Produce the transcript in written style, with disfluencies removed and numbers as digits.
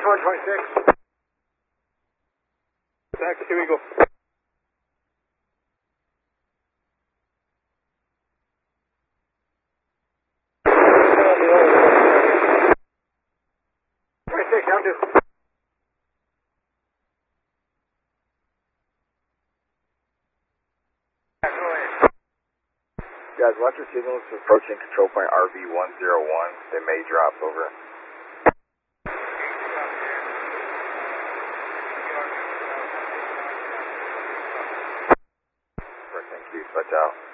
126. Back to Eagle. Guys, watch your signals approaching control point RV101. They may drop over. Thank you. Switch out.